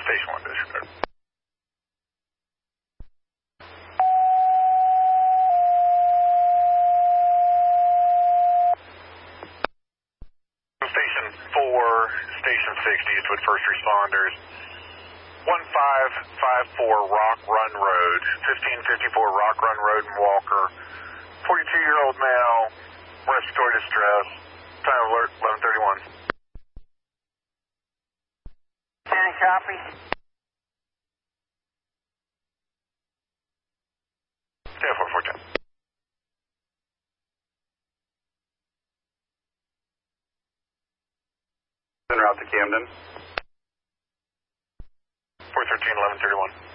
Station 1, disregard. Station 4, Station 6, Eastwood First Responders. 1554 Rock Run Road, 1554 Rock Run Road in Walker. 42-year-old male, respiratory distress. Time of alert, 11:31. Any copy? 10-4-4-10. En route to Camden. 413, 11:31.